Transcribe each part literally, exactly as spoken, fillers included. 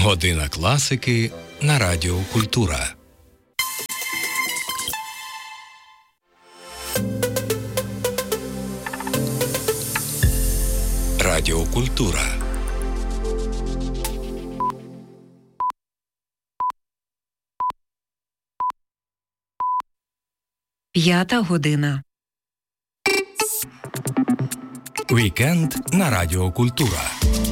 Година класики на Радіо Культура. Радіо Культура. П'ята година. Вікенд на Радіо Культура.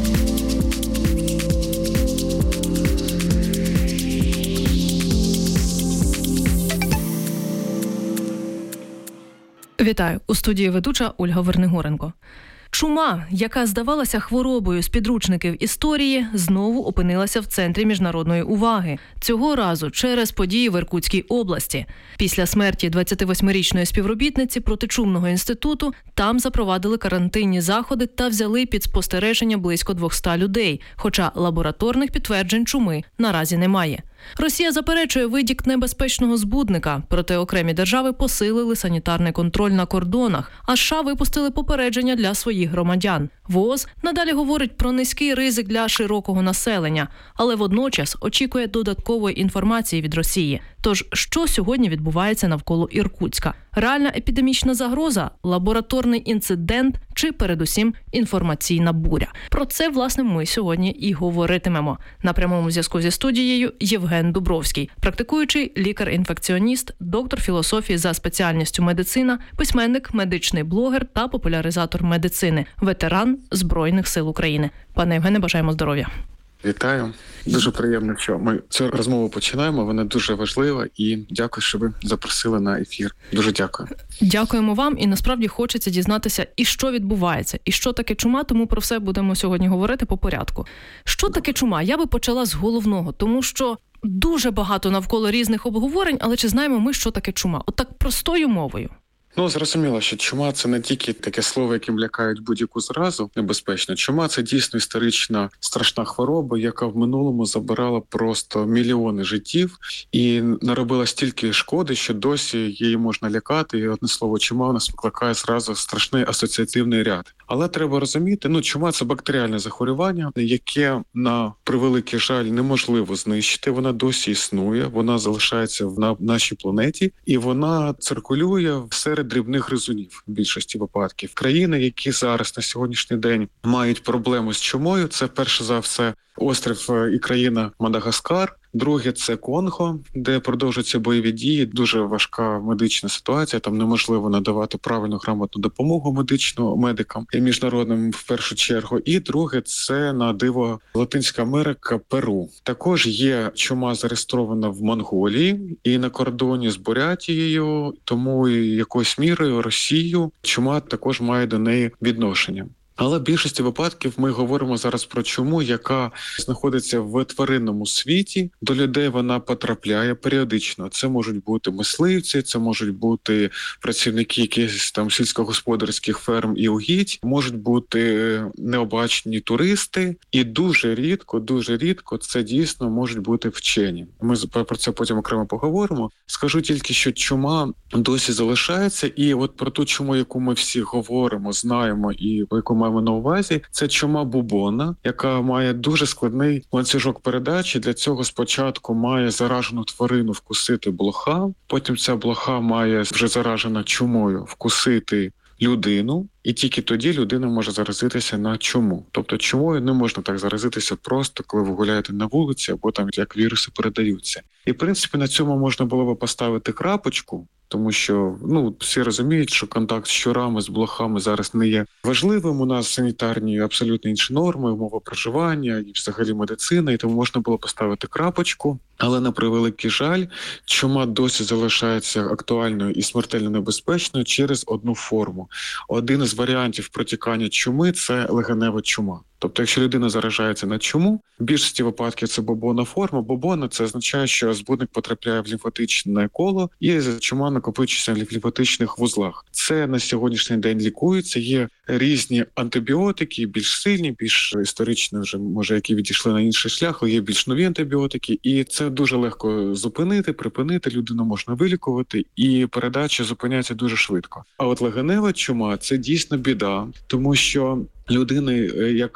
Вітаю! У студії ведуча Ольга Вернигоренко. Чума, яка здавалася хворобою з підручників історії, знову опинилася в центрі міжнародної уваги. Цього разу через події в Іркутській області. Після смерті двадцятивосьмирічної співробітниці протичумного інституту там запровадили карантинні заходи та взяли під спостереження близько двохсот людей, хоча лабораторних підтверджень чуми наразі немає. Росія заперечує витік небезпечного збудника, проте окремі держави посилили санітарний контроль на кордонах, а США випустили попередження для своїх громадян. ВООЗ надалі говорить про низький ризик для широкого населення, але водночас очікує додаткової інформації від Росії. Тож, що сьогодні відбувається навколо Іркутська? Реальна епідемічна загроза, лабораторний інцидент чи, передусім, інформаційна буря? Про це, власне, ми сьогодні і говоритимемо. На прямому зв'язку зі студією Євген Дубровський, практикуючий лікар-інфекціоніст, доктор філософії за спеціальністю медицина, письменник, медичний блогер та популяризатор медицини, ветеран Збройних сил України. Пане Євгене, бажаємо здоров'я. Вітаю. Дуже приємно, що ми цю розмову починаємо. Вона дуже важлива і дякую, що ви запросили на ефір. Дуже дякую. Дякуємо вам. І насправді хочеться дізнатися, і що відбувається, і що таке чума, тому про все будемо сьогодні говорити по порядку. Що таке чума? Я би почала з головного, тому що дуже багато навколо різних обговорень, але чи знаємо ми, що таке чума? От так простою мовою. Ну, зрозуміло, що чума – це не тільки таке слово, яким лякають будь-яку заразу небезпечно. Чума – це дійсно історична страшна хвороба, яка в минулому забирала просто мільйони життів і наробила стільки шкоди, що досі її можна лякати. І одне слово чума у нас викликає зразу страшний асоціативний ряд. Але треба розуміти, ну, чума – це бактеріальне захворювання, яке, на превеликий жаль, неможливо знищити. Вона досі існує, вона залишається на нашій планеті, і вона циркулює серед дрібних гризунів в більшості випадків. Країни, які зараз на сьогоднішній день мають проблему з чумою, це перше за все острів і країна Мадагаскар. Друге – це Конго, де продовжуються бойові дії, дуже важка медична ситуація, там неможливо надавати правильну грамотну допомогу медичну медикам і міжнародним в першу чергу. І друге – це, на диво, Латинська Америка, Перу. Також є чума зареєстрована в Монголії і на кордоні з Бурятією, тому і якоюсь мірою Росію чума також має до неї відношення. Але в більшості випадків ми говоримо зараз про чуму, яка знаходиться в тваринному світі. До людей вона потрапляє періодично. Це можуть бути мисливці, це можуть бути працівники якихось там сільськогосподарських ферм і угідь, можуть бути необачні туристи. І дуже рідко, дуже рідко це дійсно можуть бути вчені. Ми про це потім окремо поговоримо. Скажу тільки, що чума досі залишається. І от про ту чуму, яку ми всі говоримо, знаємо і яку маємо на увазі, це чума бубона, яка має дуже складний ланцюжок передачі. Для цього спочатку має заражену тварину вкусити блоха, потім ця блоха має вже заражена чумою вкусити людину, і тільки тоді людина може заразитися на чуму. Тобто чумою не можна так заразитися просто, коли ви гуляєте на вулиці, або там як віруси передаються. І, в принципі, на цьому можна було би поставити крапочку, тому що, ну, всі розуміють, що контакт з щурами, з блохами зараз не є важливим. У нас санітарні абсолютно інші норми, умови проживання і взагалі медицина, і тому можна було поставити крапочку. Але, на превеликий жаль, чума досі залишається актуальною і смертельно небезпечною через одну форму. Один із варіантів протікання чуми – це легенева чума. Тобто, якщо людина заражається на чуму, в більшості випадків це бубонна форма. Бубонна – це означає, що збудник потрапляє в лімфатичне коло і чума накопичується в лімфатичних вузлах. Це на сьогоднішній день лікується. Є різні антибіотики, більш сильні, більш історичні, вже, може, які відійшли на інший шлях, але є більш нові антибіотики. І це дуже легко зупинити, припинити, людину можна вилікувати, і передача зупиняється дуже швидко. А от легенева чума – це дійсно біда, тому що людини, яка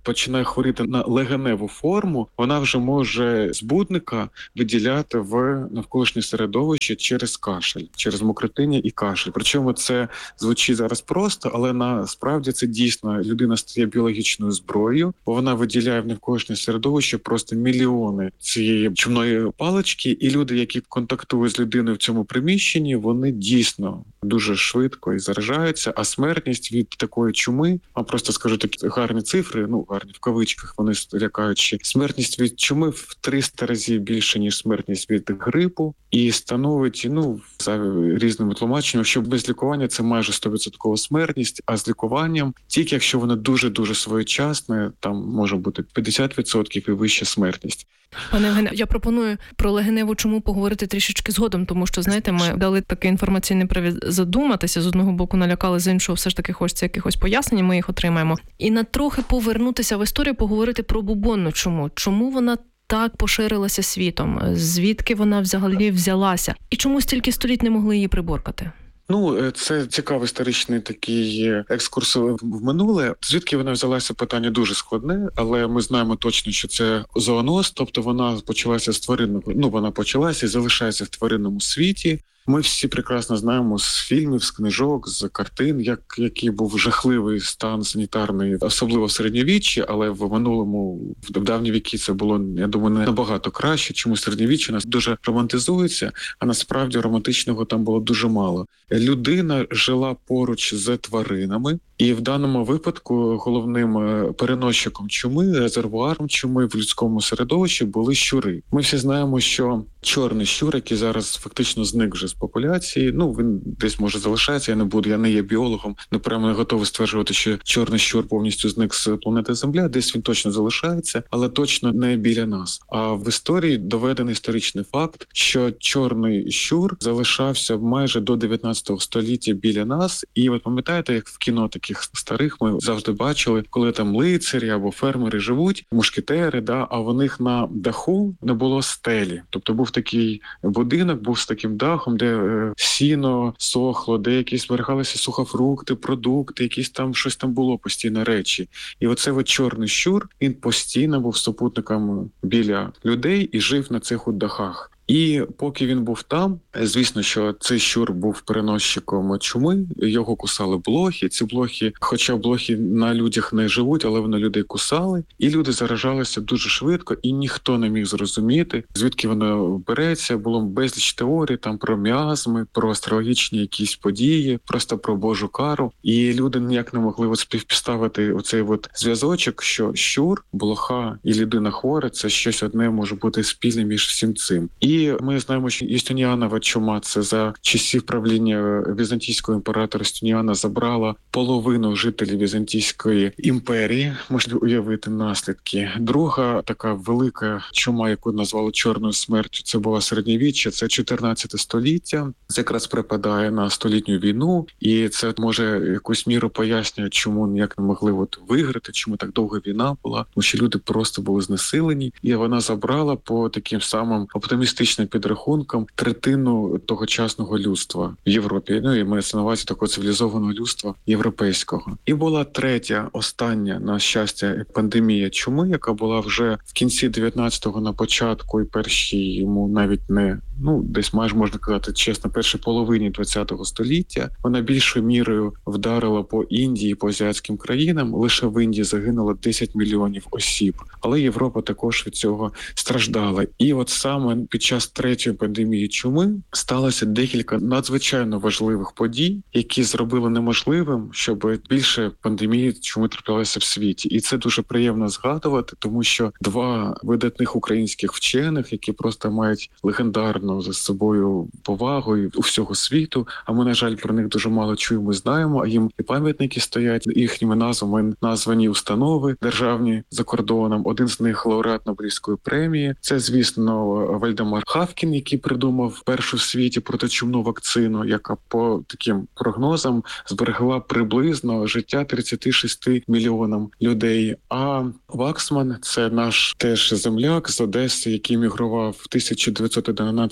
починає хворіти на легеневу форму, вона вже може збудника виділяти в навколишнє середовище через кашель, через мокротиння і кашель. Причому це звучить зараз просто, але насправді це дійсно людина стає біологічною зброєю, бо вона виділяє в навколишнє середовище просто мільйони цієї чумної палички, і люди, які контактують з людиною в цьому приміщенні, вони дійсно дуже швидко і заражаються, а смертність від такої чуми, а просто скажу такі гарні цифри, ну гарні в кавичках, вони лякаючі, смертність від чуми в триста разів більше, ніж смертність від грипу, і становить, ну, за різними тлумаченнями, що без лікування це майже сто відсотків смертність, а з лікуванням, тільки якщо воно дуже-дуже своєчасне, там може бути п'ятдесят відсотків і вища смертність. Пане Євгене, я пропоную про легеневу чуму поговорити трішечки згодом, тому що, знаєте, ми дали такий інформаційний привід задуматися, з одного боку налякали, з іншого все ж таки хочеться якихось пояснень, ми їх отримаємо. І на трохи повернутися в історію, поговорити про бубонну чуму. Чому вона так поширилася світом? Звідки вона взагалі взялася? І чому стільки століть не могли її приборкати? Ну, це цікавий історичний такий екскурс в минуле. Звідки вона взялася, питання дуже складне, але ми знаємо точно, що це зооноз, тобто вона почалася з тваринного, ну, вона почалася і залишається в тваринному світі. Ми всі прекрасно знаємо з фільмів, з книжок, з картин, як який був жахливий стан санітарний, особливо в середньовіччі, але в минулому, в давні віки це було, я думаю, не набагато краще. Чому середньовіччя нас дуже романтизується, а насправді романтичного там було дуже мало. Людина жила поруч з тваринами, і в даному випадку головним переносчиком чуми, резервуаром чуми в людському середовищі були щури. Ми всі знаємо, що чорний щур, який зараз фактично зник вже з популяції, ну він десь може залишається, я не буду, я не є біологом, не прямо не готовий стверджувати, що чорний щур повністю зник з планети Земля, десь він точно залишається, але точно не біля нас. А в історії доведений історичний факт, що чорний щур залишався майже до дев'ятнадцятого століття біля нас, і от пам'ятаєте, як в кіно таких старих ми завжди бачили, коли там лицарі або фермери живуть, мушкетери, да, а в них на даху не було стелі. Тобто був такий будинок, був з таким дахом, де е, сіно сохло, де якісь зберігалися сухофрукти, продукти, якісь там щось там було постійно речі. І оце от чорний щур, він постійно був супутником біля людей і жив на цих от дахах. І поки він був там, звісно, що цей щур був переносчиком чуми, його кусали блохи. Ці блохи, хоча блохи на людях не живуть, але вони людей кусали. І люди заражалися дуже швидко, і ніхто не міг зрозуміти, звідки воно береться. Було безліч теорій там про міазми, про астрологічні якісь події, просто про Божу кару. І люди ніяк не могли от співпідставити оцей от зв'язочок, що щур, блоха і людина хвора – це щось одне може бути спільне між всім цим. І І ми знаємо, що Юстиніанова чума, це за часів правління візантійського імператора Юстиніана, забрала половину жителів Візантійської імперії, можна уявити наслідки. Друга така велика чума, яку назвали Чорною смертю, це була середньовіччя, це чотирнадцяте століття. Це якраз припадає на столітню війну, і це може якусь міру пояснює, чому ніяк не могли от виграти, чому так довго війна була, тому що люди просто були знесилені, і вона забрала по таким самим оптимістичним підрахункам третину тогочасного людства в Європі. Ну і мається на увазі такого цивілізованого людства європейського. І була третя, остання, на щастя, пандемія чуми, яка була вже в кінці дев'ятнадцятого, на початку і першій йому навіть не, ну, десь майже можна казати чесно, першій половині двадцятого століття. Вона більшою мірою вдарила по Індії, по азіатським країнам. Лише в Індії загинуло десять мільйонів осіб. Але Європа також від цього страждала. І от саме під час третьої пандемії чуми сталося декілька надзвичайно важливих подій, які зробили неможливим, щоб більше пандемії чуми траплялося в світі. І це дуже приємно згадувати, тому що два видатних українських вчених, які просто мають легендарну за собою повагу у всього світу, а ми, на жаль, про них дуже мало чуємо, знаємо, а їм і пам'ятники стоять, їхніми назвами названі установи державні за кордоном. Один з них лауреат Нобелівської премії. Це, звісно, Вальдемар Хавкін, який придумав першу в світі протичумну вакцину, яка по таким прогнозам зберегла приблизно життя тридцять шість мільйонам людей. А Ваксман – це наш теж земляк з Одеси, який мігрував в тисяча дев'ятсот одинадцятому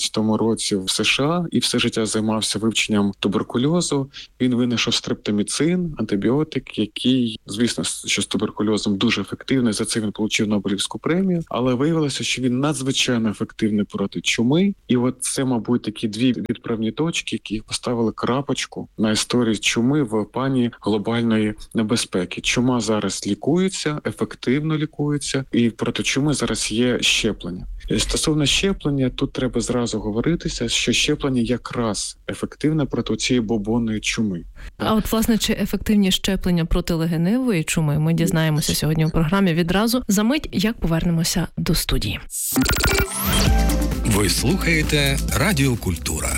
дев'ятнадцятому році в США і все життя займався вивченням туберкульозу. Він винайшов стрептоміцин, антибіотик, який, звісно, що з туберкульозом дуже ефективний, за це він отримав Нобелівську премію, але виявилося, що він надзвичайно ефективний проти чуми. І от це, мабуть, такі дві відправні точки, які поставили крапочку на історії чуми в плані глобальної небезпеки. Чума зараз лікується, ефективно лікується, і проти чуми зараз є щеплення. Стосовно щеплення, тут треба зразу говоритися, що щеплення якраз ефективне проти цієї бубонної чуми. А от, власне, чи ефективні щеплення проти легеневої чуми, ми дізнаємося сьогодні у програмі відразу. За мить, як повернемося до студії. Ви слухаєте Радіо Культура.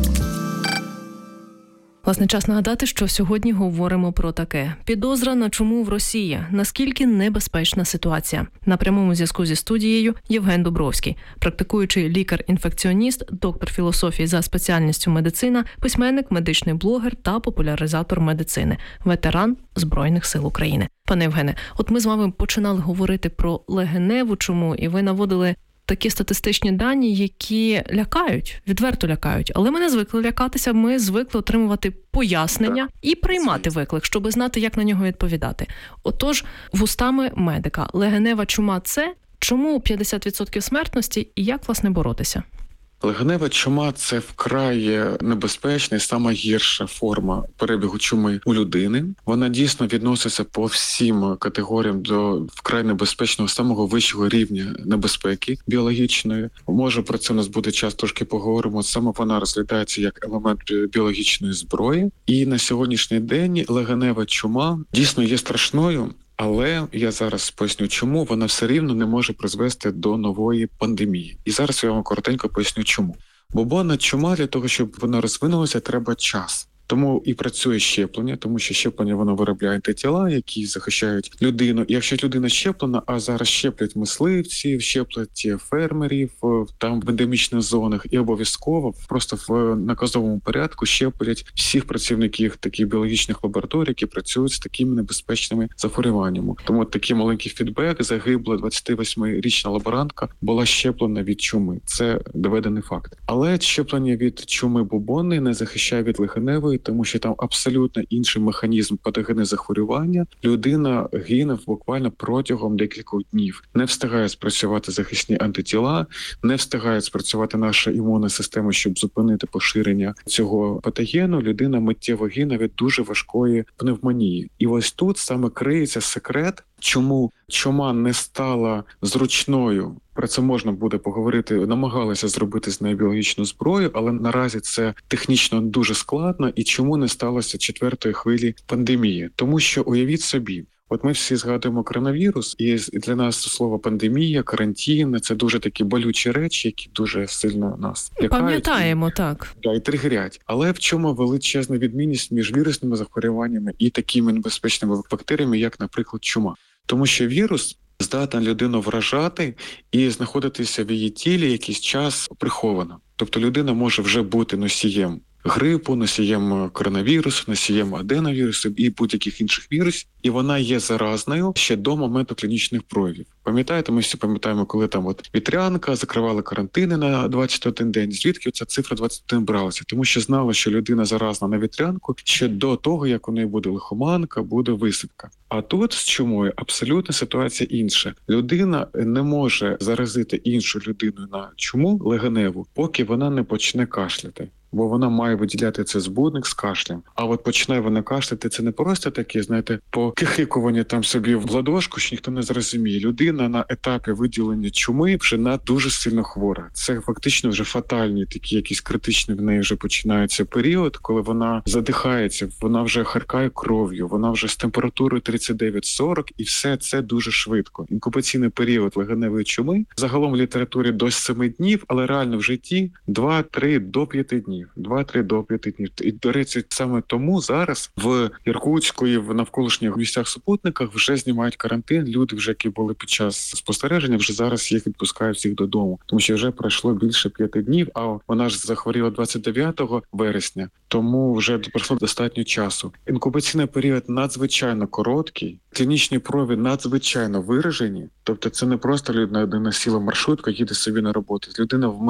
Власне, час нагадати, що сьогодні говоримо про таке. Підозра на чуму в Росії. Наскільки небезпечна ситуація? На прямому зв'язку зі студією Євген Дубровський, практикуючий лікар-інфекціоніст, доктор філософії за спеціальністю медицина, письменник, медичний блогер та популяризатор медицини, ветеран Збройних сил України. Пане Євгене, от ми з вами починали говорити про легеневу чуму, і ви наводили такі статистичні дані, які лякають, відверто лякають. Але ми не звикли лякатися, ми звикли отримувати пояснення так. і приймати виклик, щоб знати, як на нього відповідати. Отож, вустами медика, легенева чума – це? Чому п'ятдесят відсотків смертності і як, власне, боротися? Легенева чума – це вкрай небезпечна і сама гірша форма перебігу чуми у людини. Вона дійсно відноситься по всім категоріям до вкрай небезпечного, самого вищого рівня небезпеки біологічної. Може, про це у нас буде час, трошки поговоримо. Саме вона розглядається як елемент біологічної зброї. І на сьогоднішній день легенева чума дійсно є страшною. Але я зараз поясню, чому вона все рівно не може призвести до нової пандемії. І зараз я вам коротенько поясню, чому. Бубонна чума, для того, щоб вона розвинулася, треба час. Тому і працює щеплення, тому що щеплення воно виробляє антитіла, які захищають людину. І якщо людина щеплена, а зараз щеплять мисливців, щеплять фермерів там в ендемічних зонах, і обов'язково просто в наказовому порядку щеплять всіх працівників таких біологічних лабораторій, які працюють з такими небезпечними захворюваннями. Тому от такий маленький фідбек: загибла двадцятивосьмирічна лаборантка була щеплена від чуми. Це доведений факт. Але щеплення від чуми бубонної не захищає від легеневої, тому що там абсолютно інший механізм патогенне захворювання. Людина гине буквально протягом декількох днів. Не встигає спрацювати захисні антитіла, не встигає спрацювати наша імунна система, щоб зупинити поширення цього патогену. Людина миттєво гине від дуже важкої пневмонії. І ось тут саме криється секрет, чому чума не стала зручною. Про це можна буде поговорити. Намагалися зробити з нею біологічну зброю, але наразі це технічно дуже складно. І чому не сталося четвертої хвилі пандемії? Тому що, уявіть собі, от ми всі згадуємо коронавірус, і для нас слово пандемія, карантин – це дуже такі болючі речі, які дуже сильно нас лякають. Пам'ятаємо, так. Да, і тригерять. Але в чому величезна відмінність між вірусними захворюваннями і такими небезпечними бактеріями, як, наприклад, чума? Тому що вірус здатен людину вражати і знаходитися в її тілі якийсь час приховано. Тобто людина може вже бути носієм грипу, носієм коронавірусу, носієм аденовірусу і будь-яких інших вірусів, і вона є заразною ще до моменту клінічних проявів. Пам'ятаєте, ми всі пам'ятаємо, коли там от вітрянка, закривали карантини на двадцять один день. Звідки ця цифра двадцять один бралася? Тому що знали, що людина заразна на вітрянку ще до того, як у неї буде лихоманка, буде висипка. А тут з чумою абсолютно ситуація інша. Людина не може заразити іншу людину на чуму легеневу, поки вона не почне кашляти. Бо вона має виділяти цей збудник з кашлем. А от починає вона кашляти, це не просто таке, знаєте, покихикування там собі в ладошку, що ніхто не зрозуміє. Людина на етапі виділення чуми вже на дуже сильно хвора. Це фактично вже фатальні, такі якісь критичні в неї вже починається період, коли вона задихається, вона вже харкає кров'ю, вона вже з температурою тридцять дев'ять сорок, і все це дуже швидко. Інкубаційний період легеневої чуми загалом в літературі до семи днів, але реально в житті два-три до п'яти днів. два-три до п'яти днів. І, до речі, саме тому зараз в Іркутську і в навколишніх місцях-супутниках вже знімають карантин. Люди, вже які були під час спостереження, вже зараз їх відпускають всіх додому. Тому що вже пройшло більше п'яти днів, а вона ж захворіла двадцять дев'ятого вересня, тому вже пройшло достатньо часу. Інкубаційний період надзвичайно короткий, клінічні прояви надзвичайно виражені. Тобто це не просто людина сіла в маршрутку, їде собі на роботу. Людина вмирає.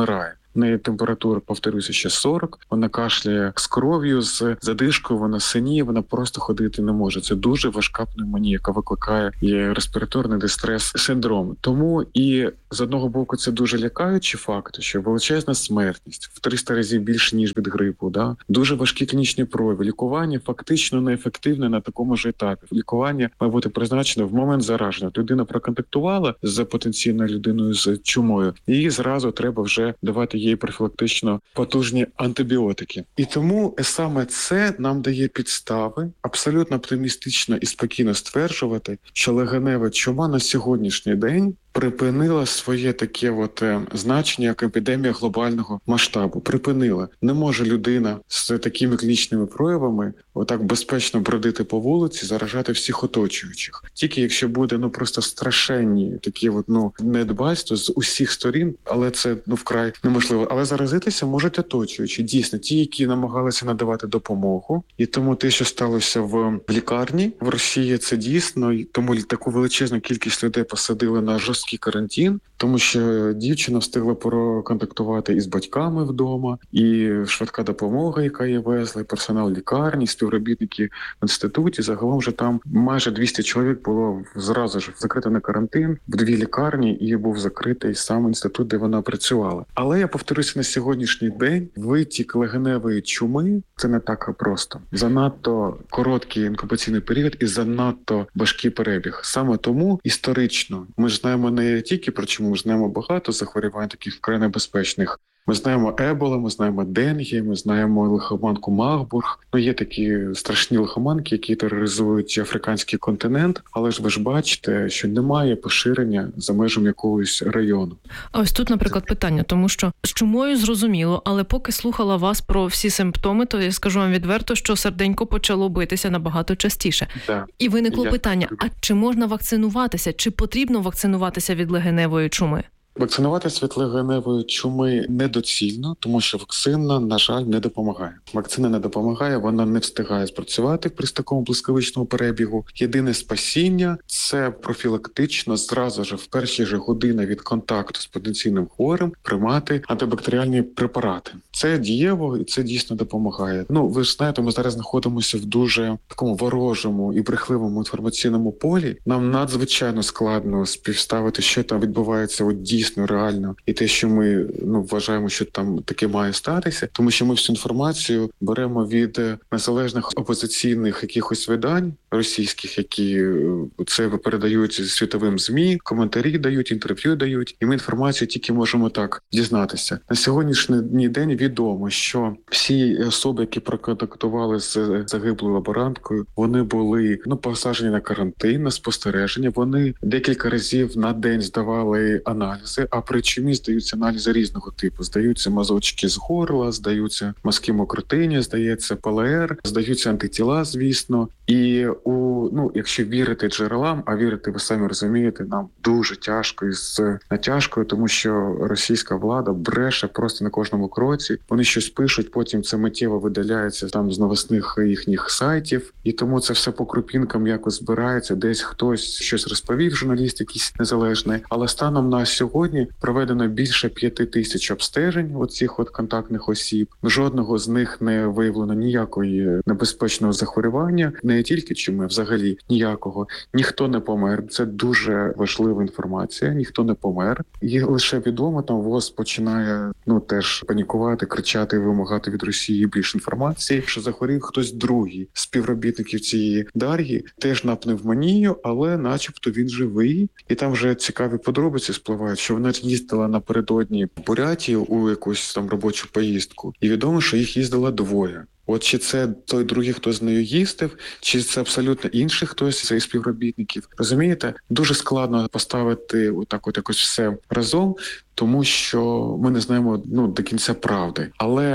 В неї температура, повторюся, ще сорок, вона кашляє з кров'ю, з задишкою, вона синіє, вона просто ходити не може. Це дуже важка пневмонія, яка викликає і респіраторний дистрес-синдром. Тому і з одного боку це дуже лякаючі факти, що величезна смертність в триста разів більше, ніж від грипу, да? Дуже важкі клінічні прояви, лікування фактично неефективне на такому ж етапі. Лікування має бути призначено в момент зараження. Людина проконтактувала з потенційною людиною з чумою, і зразу треба вже давати їй профілактично потужні антибіотики. І тому саме це нам дає підстави абсолютно оптимістично і спокійно стверджувати, що легенева чума на сьогоднішній день припинила своє таке от значення як епідемія глобального масштабу. Припинила. Не може людина з такими клінічними проявами отак безпечно бродити по вулиці, заражати всіх оточуючих. Тільки якщо буде ну просто страшенні такі от, ну, недбальство з усіх сторін, але це ну вкрай неможливо. Але заразитися можуть оточуючі. Дійсно, ті, які намагалися надавати допомогу. І тому те, що сталося в лікарні в Росії, це дійсно. Тому таку величезну кількість людей посадили на жорсткий карантин, тому що дівчина встигла проконтактувати із батьками вдома, і швидка допомога, яка її везла, і персонал лікарні, співробітники в інституті. Загалом вже там майже двісті чоловік було зразу ж закрито на карантин в дві лікарні, і був закритий сам інститут, де вона працювала. Але я повторюся, на сьогоднішній день витік легеневої чуми – це не так просто. Занадто короткий інкубаційний період і занадто важкий перебіг. Саме тому історично ми ж знаємо не тільки про чуму, ми знаємо багато захворювань таких вкрай небезпечних. Ми знаємо ебола, ми знаємо денгі, ми знаємо лихоманку Марбург. Ну, є такі страшні лихоманки, які тероризують африканський континент, але ж ви ж бачите, що немає поширення за межами якогось району. А ось тут, наприклад, питання, тому що з чумою зрозуміло, але поки слухала вас про всі симптоми, то я скажу вам відверто, що серденько почало битися набагато частіше. Да. І виникло я... питання, а чи можна вакцинуватися, чи потрібно вакцинуватися від легеневої чуми? Вакцинуватися від легеневої чуми недоцільно, тому що вакцина, на жаль, не допомагає. Вакцина не допомагає, вона не встигає спрацювати при такому блискавичному перебігу. Єдине спасіння – це профілактично, зразу ж в перші ж години від контакту з потенційним хворим приймати антибактеріальні препарати. Це дієво і це дійсно допомагає. Ну, ви ж знаєте, ми зараз знаходимося в дуже такому ворожому і брехливому інформаційному полі. Нам надзвичайно складно співставити, що там відбувається от дійсно реально, і те, що ми ну вважаємо, що там таке має статися, тому що ми всю інформацію беремо від незалежних опозиційних якихось видань російських, які це передають світовим ЗМІ, коментарі дають, інтерв'ю дають, і ми інформацію тільки можемо так дізнатися. На сьогоднішній день відомо, що всі особи, які проконтактували з загиблою лаборанткою, вони були ну посаджені на карантин, на спостереження. Вони декілька разів на день здавали аналізи, а при чумі здаються аналізи різного типу. Здаються мазочки з горла, здаються мазки мокротині, здається ПЛР, здаються антитіла, звісно. І у ну, якщо вірити джерелам, а вірити, ви самі розумієте, нам дуже тяжко і з натяжкою, тому що російська влада бреше просто на кожному кроці. Вони щось пишуть, потім це миттєво видаляється там з новосних їхніх сайтів, і тому це все по крупінкам якось збирається. Десь хтось щось розповів, журналіст якийсь незалежний. Але станом на сьогодні проведено більше п'яти тисяч обстежень оцих от контактних осіб. Жодного з них не виявлено ніякої небезпечного захворювання, не тільки чуми, взагалі ніякого. Ніхто не помер. Це дуже важлива інформація. Ніхто не помер. І лише відомо, там ВОЗ починає ну теж панікувати, кричати і вимагати від Росії більше інформації, що захворів хтось другий з співробітників цієї Дар'ї, теж на пневмонію, але начебто він живий. І там вже цікаві подробиці спливають, що вона їздила напередодні в Бурятію у якусь там робочу поїздку. І відомо, що їх їздило двоє. От чи це той другий, хто з нею їздив, чи це абсолютно інший хтось з співробітників. Розумієте? Дуже складно поставити отак от якось все разом, тому що ми не знаємо ну, до кінця правди. Але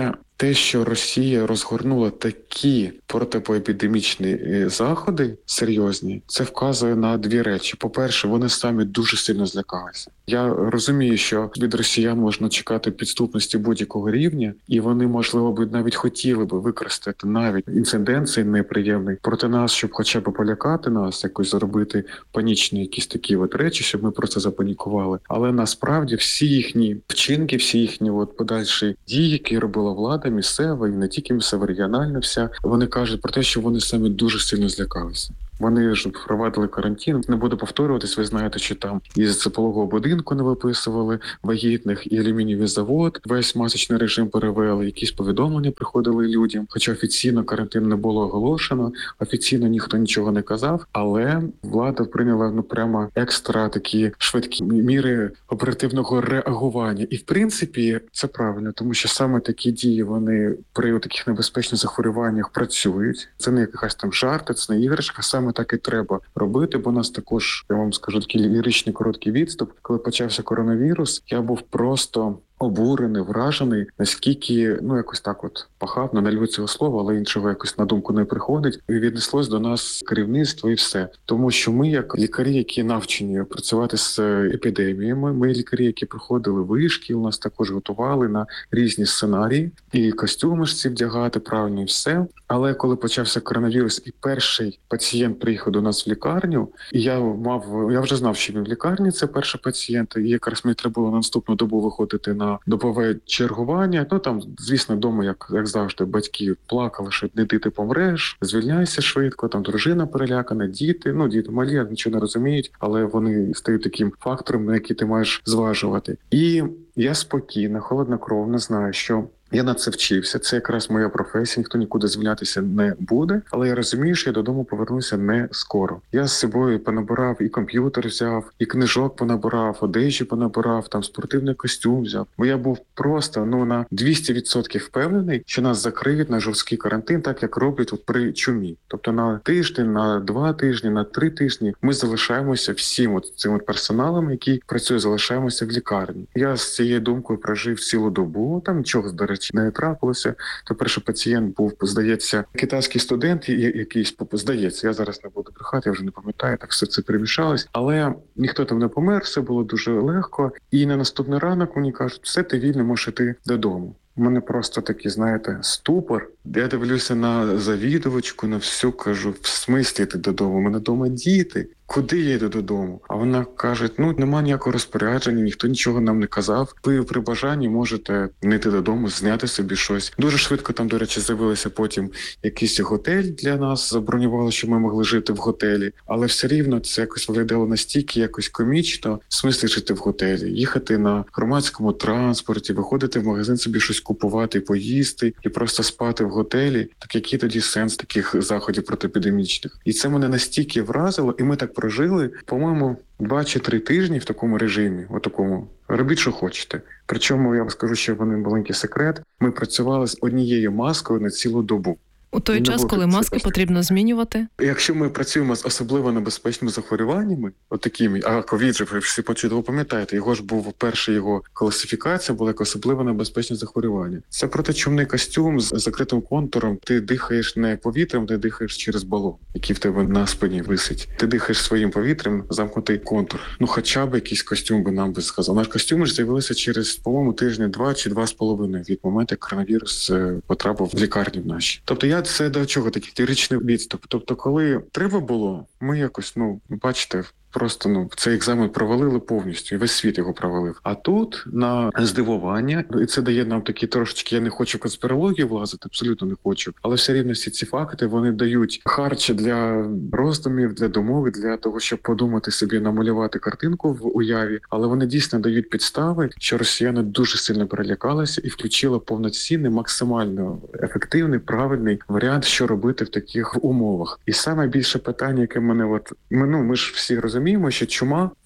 те, що Росія розгорнула такі протипоепідемічні заходи серйозні, це вказує на дві речі. По-перше, вони самі дуже сильно злякалися. Я розумію, що від росіян можна чекати підступності будь-якого рівня, і вони, можливо, б навіть хотіли би використати навіть інцидент цей неприємний проти нас, щоб хоча б полякати нас, якось зробити панічні якісь такі от речі, щоб ми просто запанікували. Але насправді всі їхні вчинки, всі їхні от подальші дії, які робила влада місцева, і не тільки місцева, регіональна вся, вони кажуть про те, що вони самі дуже сильно злякалися. Вони ж впровадили карантин. Не буду повторюватись, ви знаєте, що там із пологового будинку не виписували вагітних, і алюмінієвий завод весь масочний режим перевели, якісь повідомлення приходили людям. Хоча офіційно карантин не було оголошено, офіційно ніхто нічого не казав, але влада прийняла ну прямо екстра такі швидкі міри оперативного реагування. І в принципі це правильно, тому що саме такі дії, вони при таких небезпечних захворюваннях працюють. Це не якась там жарти, це не іграшка, саме так і треба робити, бо у нас також, я вам скажу, такий ліричний короткий відступ. Коли почався коронавірус, я був просто обурений, вражений, наскільки, ну, якось так от похабно, не люблю цього слова, але іншого якось на думку не приходить. І віднеслось до нас керівництво і все. Тому що ми, як лікарі, які навчені працювати з епідеміями, ми лікарі, які проходили вишки, у нас також готували на різні сценарії, і костюми ж ці вдягати, правильно, і все. Але коли почався коронавірус, і перший пацієнт приїхав до нас в лікарню, і я мав, я вже знав, що він в лікарні, це перший пацієнт, і якраз мені треба було на наступну добу виходити на добове чергування. Ну там, звісно, вдома, як, як завжди, батьки плакали, що не ти помреш, звільняйся швидко, там дружина перелякана, діти, ну діти малі, нічого не розуміють, але вони стають таким фактором, на який ти маєш зважувати. І я спокійно, холоднокровно знаю, що я на це вчився, це якраз моя професія, ніхто нікуди звільнятися не буде, але я розумію, що я додому повернуся не скоро. Я з собою понабирав, і комп'ютер взяв, і книжок понабирав, одежі понабирав, там спортивний костюм взяв. Бо я був просто, ну, на двісті відсотків впевнений, що нас закриють на жорсткий карантин, так як роблять от при чумі. Тобто на тиждень, на два тижні, на три тижні ми залишаємося всім от цим от персоналом, який працює, залишаємося в лікарні. Я з цією думкою прожив цілу добу, там нічого, до речі, не трапилося. То перший пацієнт був, здається, китайський студент, якийсь, здається, я зараз не буду брехати, я вже не пам'ятаю, так все це перемішалось. Але ніхто там не помер, все було дуже легко. І на наступний ранок мені кажуть, все, ти вільний, можеш іти додому. У мене просто такий, знаєте, ступор. Я дивлюся на завідувачку, на всю, кажу, в смислі ти додому? У мене вдома діти. Куди я йду додому? А вона каже, ну, нема ніякого розпорядження, ніхто нічого нам не казав. Ви при бажанні можете не йти додому, зняти собі щось. Дуже швидко там, до речі, з'явилося потім якийсь готель для нас, забронювали, що ми могли жити в готелі. Але все рівно це якось виглядало настільки якось комічно. В смислі жити в готелі, їхати на громадському транспорті, виходити в магазин, собі щось купувати, поїсти і просто спати в готелі. Так який тоді сенс таких заходів протиепідемічних? І це мене настільки вразило, і ми так прожили, по-моєму, два чи три тижні в такому режимі, в такому. Робіть, що хочете. Причому, я вам скажу ще один маленький секрет. Ми працювали з однією маскою на цілу добу. У той час, буде, коли маски це... потрібно змінювати? Якщо ми працюємо з особливо небезпечними захворюваннями, от такими, а ковід же, ви всі почули, ви пам'ятаєте, його ж був перша його класифікація, була як особливо небезпечне захворювання. Це протичумний костюм з закритим контуром, ти дихаєш не повітрям, ти дихаєш через балон, який в тебе на спині висить. Ти дихаєш своїм повітрям, замкнутий контур. Ну хоча б якийсь костюм би нам би сказав. Наш костюм ж з'явилися через, по-моєму, тижні два чи два з половиною від моменту, як коронавірус потрапив в лікарні в наші. Тобто я це до чого такий теоретичний відступ. Тобто, коли треба було, ми якось, ну, бачите, просто, ну, цей екзамен провалили повністю, і весь світ його провалив. А тут, на здивування, і це дає нам такі трошечки, я не хочу в конспірологію влазити, абсолютно не хочу, але все рівно всі ці факти, вони дають харч для роздумів, для думок, для того, щоб подумати собі, намалювати картинку в уяві, але вони дійсно дають підстави, що росіяни дуже сильно перелякалися і включили повноцінний, максимально ефективний, правильний варіант, що робити в таких умовах. І саме більше питання, яке мене, от, ми, ну, ми ж всі розуміємо, Розуміємо, що чума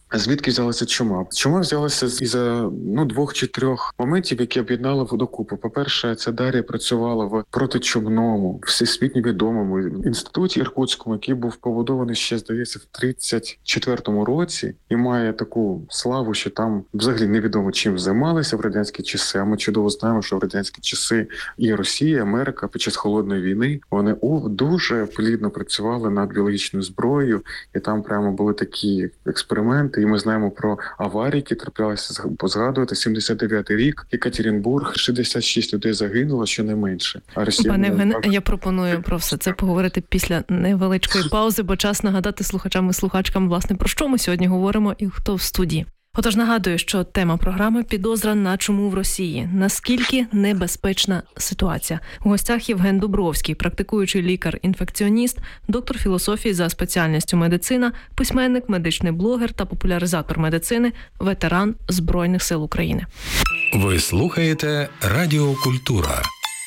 Звідки взялася чума? Чума взялася із-за ну, двох чи трьох моментів, які об'єднали докупи. По-перше, ця Дар'я працювала в протичумному, всесвітньо відомому інституті Іркутському, який був побудований ще, здається, в тридцять четвертому році і має таку славу, що там взагалі невідомо чим займалися в радянські часи. А ми чудово знаємо, що в радянські часи і Росія, і Америка під час Холодної війни, вони дуже плідно працювали над біологічною зброєю, і там прямо були такі експерименти. І ми знаємо про аварії, які траплялися, позгадувати, сімдесят дев'ятий рік, Екатеринбург, шістдесят шість людей загинуло, щонайменше. А Росія... Пане Євгене, я пропоную про все це поговорити після невеличкої паузи, бо час нагадати слухачам і слухачкам, власне, про що ми сьогодні говоримо і хто в студії. Отож, нагадую, що тема програми «Підозра на чуму в Росії». Наскільки небезпечна ситуація? У гостях Євген Дубровський, практикуючий лікар-інфекціоніст, доктор філософії за спеціальністю медицина, письменник, медичний блогер та популяризатор медицини, ветеран Збройних сил України. Ви слухаєте Радіо Культура.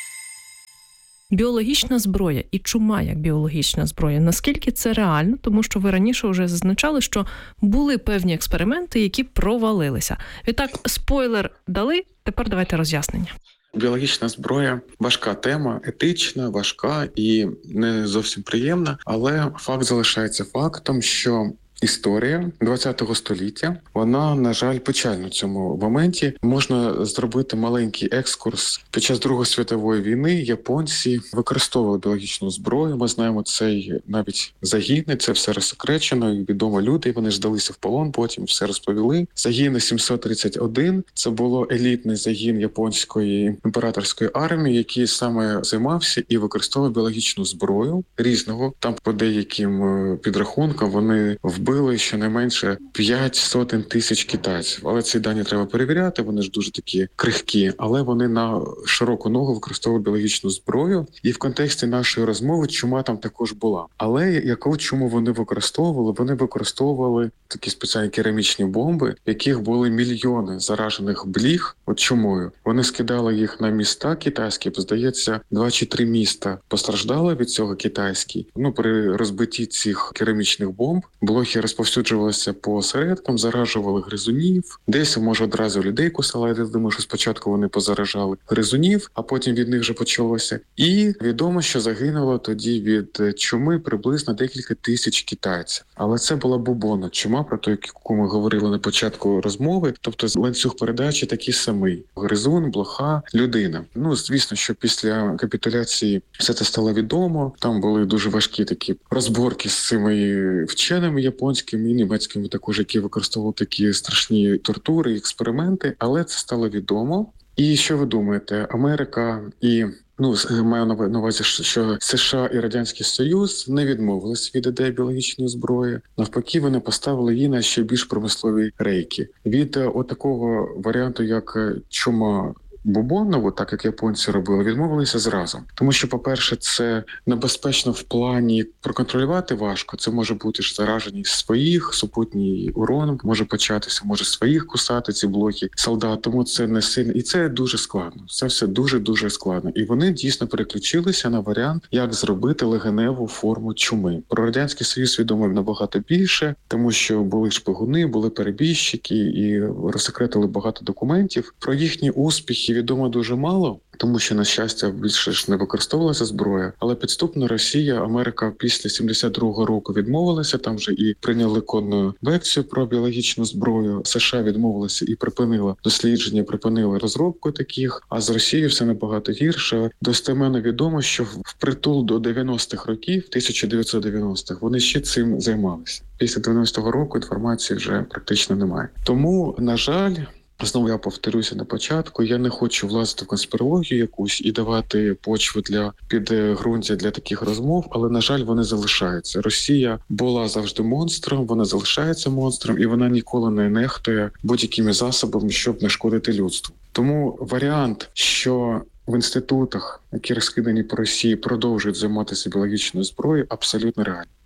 Біологічна зброя і чума як біологічна зброя. Наскільки це реально? Тому що ви раніше вже зазначали, що були певні експерименти, які провалилися. Відтак, спойлер дали, тепер давайте роз'яснення. Біологічна зброя – важка тема, етична, важка і не зовсім приємна, але факт залишається фактом, що історія ХХ століття, вона, на жаль, печальна в цьому моменті. Можна зробити маленький екскурс. Під час Другої світової війни японці використовували біологічну зброю. Ми знаємо цей навіть загін, це все розсекречено, відомо люди, вони ж здалися в полон, потім все розповіли. Загін сімсот тридцять один – це було елітний загін японської імператорської армії, який саме займався і використовував біологічну зброю різного. Там по деяким підрахункам вони вбили Вбили щонайменше п'ять сотень тисяч китайців. Але ці дані треба перевіряти, вони ж дуже такі крихкі. Але вони на широку ногу використовували біологічну зброю. І в контексті нашої розмови чума там також була. Але яку чуму вони використовували? Вони використовували такі спеціальні керамічні бомби, в яких були мільйони заражених бліг от чумою. Вони скидали їх на міста китайські. Здається, два чи три міста постраждали від цього китайські. Ну, при розбитті цих керамічних бомб блохи розповсюджувалися по осередкам, заражували гризунів. Десь, може, одразу людей кусали. Я думаю, що спочатку вони позаражали гризунів, а потім від них вже почалося. І відомо, що загинуло тоді від чуми приблизно декілька тисяч китайців. Але це була бубонна чума, про ту, яку ми говорили на початку розмови. Тобто ланцюг передачі такий самий. Гризун, блоха, людина. Ну, звісно, що після капітуляції все це стало відомо. Там були дуже важкі такі розборки з цими вченими японськими і німецькими також, які використовували такі страшні тортури, експерименти. Але це стало відомо. І що ви думаєте? Америка і Ну, маю на увазі, що США і Радянський Союз не відмовились від ідеї біологічної зброї. Навпаки, вони поставили її на ще більш промислові рейки. Від отакого варіанту, як чума бубоннову, так як японці робили, відмовилися зразу. Тому що, по-перше, це небезпечно в плані проконтролювати важко. Це може бути ж зараженість своїх, супутній урон може початися, може своїх кусати ці блохи солдат. Тому це не сильно. І це дуже складно. Це все дуже-дуже складно. І вони дійсно переключилися на варіант, як зробити легеневу форму чуми. Про Радянський Союз відомо набагато більше, тому що були шпигуни, були перебіжчики і розсекретили багато документів. Про їхні успіхи відомо дуже мало, тому що, на щастя, більше ж не використовувалася зброя. Але підступно Росія, Америка після сімдесят другого року відмовилася, там вже і прийняли конну лекцію про біологічну зброю. США відмовилася і припинила дослідження, припинила розробку таких, а з Росією все набагато гірше. Достеменно відомо, що впритул до дев'яностих років, тисяча дев'ятсот дев'яностих, вони ще цим займалися. Після дев'яностого року інформації вже практично немає. Тому, на жаль, знову я повторюся на початку, я не хочу влазити в конспірологію якусь і давати почву для підґрунтя для таких розмов, але, на жаль, вони залишаються. Росія була завжди монстром, вона залишається монстром, і вона ніколи не нехтує будь-якими засобами, щоб не шкодити людству. Тому варіант, що в інститутах, які розкидані по Росії, продовжують займатися біологічною зброєю, абсолютно реально.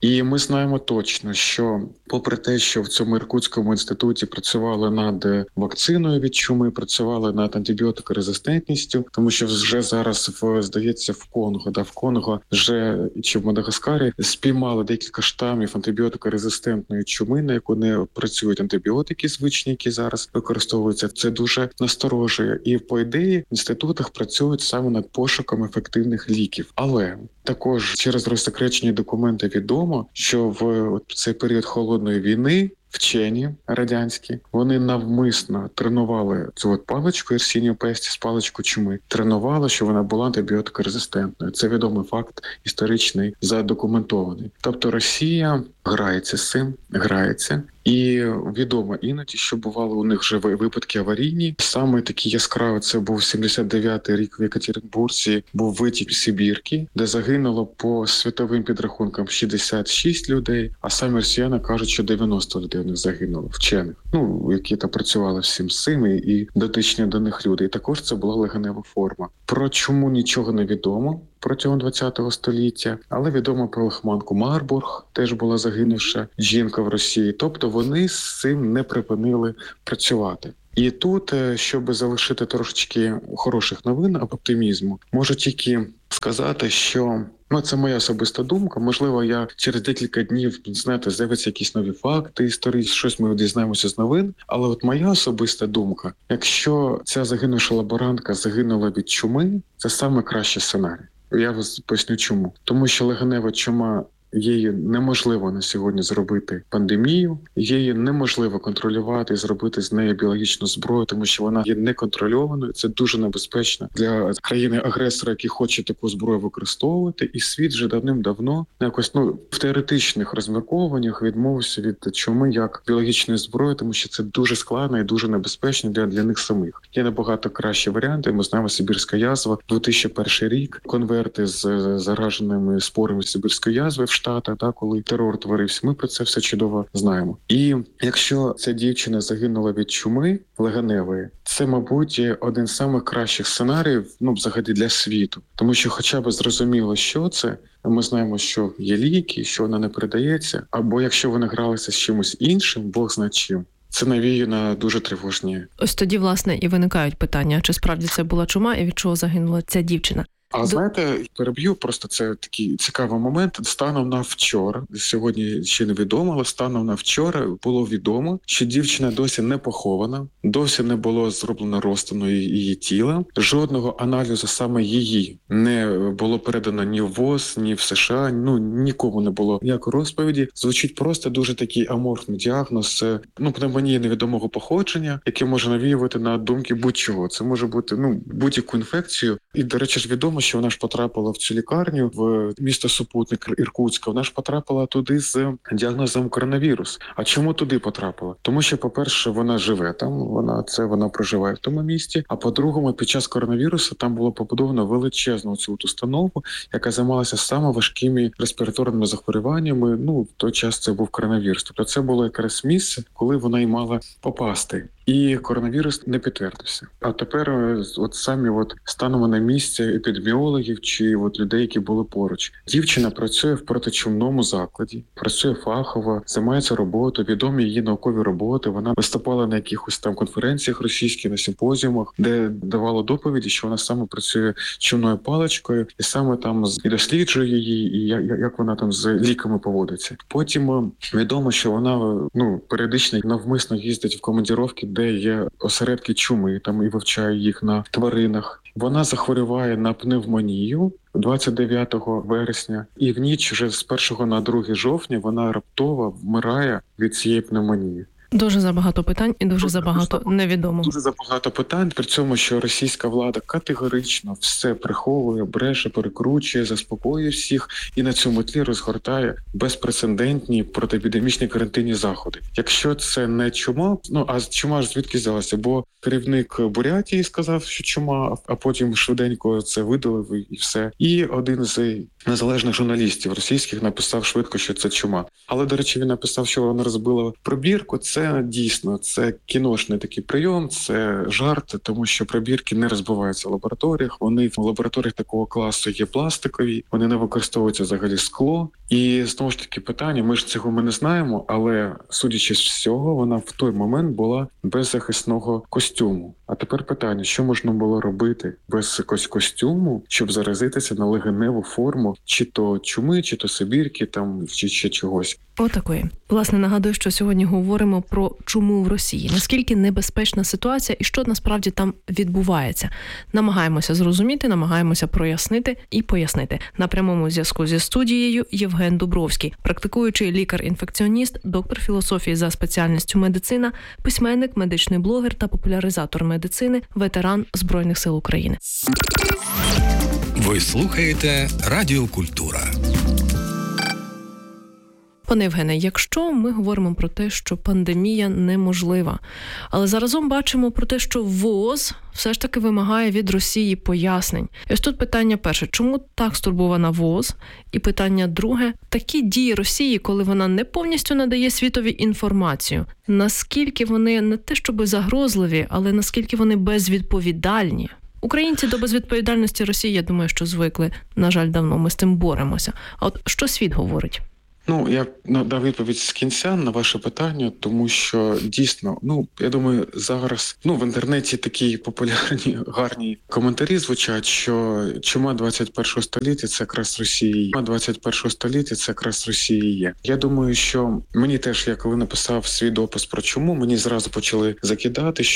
І ми знаємо точно, що попри те, що в цьому Іркутському інституті працювали над вакциною від чуми, працювали над антибіотикорезистентністю, тому що вже зараз, в, здається, в Конго, да, в Конго вже чи в Мадагаскарі спіймали декілька штамів антибіотикорезистентної чуми, на яку не працюють антибіотики звичні, які зараз використовуються. Це дуже насторожує. І по ідеї в інститутах працюють саме над пошуком ефективних ліків. Але також через розсекречені документи відомо, що в цей період холодної війни вчені радянські, вони навмисно тренували цю от паличку Yersinia pestis, паличку чуми, тренували, що вона була антибіотикорезистентною. Це відомий факт історичний, задокументований. Тобто Росія грається з цим, грається. І відомо іноді, що бувало у них вже випадки аварійні. Саме такі яскраві, це був сімдесят дев'ятий рік в Єкатеринбурзі, був витік Сибірки, де загинуло по світовим підрахункам шістдесят шість людей, а самі росіяни кажуть, що дев'яносто людей в них загинуло, вчених, ну, які там працювали всім з цим і дотичні до них люди. І також це була легенева форма. Про чому нічого не відомо протягом ХХ століття, але відомо про лихоманку Марбург, теж була загинувша жінка в Росії. Тобто вони з цим не припинили працювати. І тут, щоб залишити трошечки хороших новин, оптимізму, можу тільки сказати, що ну, це моя особиста думка. Можливо, я через декілька днів, знаєте, з'являться якісь нові факти історичні, щось ми дізнаємося з новин. Але от моя особиста думка, якщо ця загинувша лаборантка загинула від чуми, це саме кращий сценарій. Я вас поясню чому. Тому що легенева чума, її неможливо на сьогодні зробити пандемію, її неможливо контролювати і зробити з неї біологічну зброю, тому що вона є неконтрольованою. Це дуже небезпечно для країни-агресора, які хоче таку зброю використовувати. І світ вже давним-давно якось ну в теоретичних розмірковуваннях відмовився від чуми як біологічної зброї, тому що це дуже складно і дуже небезпечно для, для них самих. Є набагато кращі варіанти. Ми знаємо сибірська язва, дві тисячі перший рік, конверти з зараженими спорами сибірської язви в Штатах, да, коли терор творився. Ми про це все чудово знаємо. І якщо ця дівчина загинула від чуми легеневої, це, мабуть, один з самих кращих сценаріїв, ну, взагалі для світу. Тому що хоча б зрозуміло, що це, ми знаємо, що є ліки, що вона не передається, або якщо вони гралися з чимось іншим, Бог знає чим. Це навіює на дуже тривожні. Ось тоді, власне, і виникають питання, чи справді це була чума і від чого загинула ця дівчина. А знаєте, переб'ю, просто це такий цікавий момент. Станом на вчора, сьогодні ще не відомо, але станом на вчора було відомо, що дівчина досі не похована, досі не було зроблено розтину її тіла. Жодного аналізу саме її не було передано ні в ВОЗ, ні в США, ну нікому не було ніякої розповіді. Звучить просто дуже такий аморфний діагноз, ну, пневмонія невідомого походження, яке може навіювати на думки будь-чого. Це може бути, ну, будь-яку інфекцію. І, до речі ж, відомо, що вона ж потрапила в цю лікарню, в місто супутник Іркутська. Вона ж потрапила туди з діагнозом коронавірус. А чому туди потрапила? Тому що, по-перше, вона живе там, вона це вона проживає в тому місті. А по-другому, під час коронавірусу там було побудовано величезну цю установу, яка займалася саме важкими респіраторними захворюваннями. Ну, в той час це був коронавірус. Тобто це було якраз місце, коли вона й мала попасти. І коронавірус не підтвердився. А тепер от самі от станемо на місці епідеміологів чи от людей, які були поруч. Дівчина працює в протичумному закладі, працює фахово, займається роботою, відомі її наукові роботи. Вона виступала на якихось там конференціях російських, на симпозіумах, де давала доповіді, що вона саме працює чумною паличкою, і саме там і досліджує її, і як вона там з ліками поводиться. Потім відомо, що вона ну періодично навмисно їздить в командіровки, де є осередки чуми, там і вивчає їх на тваринах. Вона захворюває на пневмонію двадцять дев'ятого вересня, і в ніч вже з першого на друге жовтня вона раптово вмирає від цієї пневмонії. Дуже забагато питань і дуже забагато невідомого. Дуже забагато питань, при цьому, що російська влада категорично все приховує, бреше, перекручує, заспокоює всіх і на цьому тлі розгортає безпрецедентні протиепідемічні карантинні заходи. Якщо це не чума, ну а чума ж звідки взялася? Бо керівник Бурятії сказав, що чума, а потім швиденько це видалив і все. І один з незалежних журналістів російських написав швидко, що це чума. Але, до речі, він написав, що вона розбила пробірку. Це це дійсно це кіношний такий прийом, це жарт, тому що пробірки не розбиваються в лабораторіях. Вони в лабораторіях такого класу є пластикові, вони не використовуються взагалі скло. І знову ж таки питання, ми ж цього ми не знаємо, але судячи з всього, вона в той момент була без захисного костюму. А тепер питання, що можна було робити без якогось костюму, щоб заразитися на легеневу форму, чи то чуми, чи то сибірки, там, чи ще чогось. Отакої. Власне, нагадую, що сьогодні говоримо про чуму в Росії. Наскільки небезпечна ситуація і що насправді там відбувається. Намагаємося зрозуміти, намагаємося прояснити і пояснити. На прямому зв'язку зі студією Євген Дубровський, практикуючий лікар-інфекціоніст, доктор філософії за спеціальністю медицина, письменник, медичний блогер та популяризатор медицини, ветеран Збройних сил України. Ви слухаєте Радіо Культура. Пане Євгене, якщо ми говоримо про те, що пандемія неможлива, але заразом бачимо про те, що ВООЗ все ж таки вимагає від Росії пояснень. І ось тут питання перше, чому так стурбована ВООЗ? І питання друге, такі дії Росії, коли вона не повністю надає світові інформацію, наскільки вони не те щоби загрозливі, але наскільки вони безвідповідальні? Українці до безвідповідальності Росії, я думаю, що звикли. На жаль, давно ми з цим боремося. А от що світ говорить? Ну, я надав відповідь з кінця на ваше питання, тому що дійсно, ну, я думаю, зараз, ну, в інтернеті такі популярні, гарні коментарі звучать, що чума двадцять першого століття – це якраз Росія. Чума двадцять першого століття – це якраз Росія є. Я думаю, що мені теж, я коли написав свій допис про чуму, мені зразу почали закидати,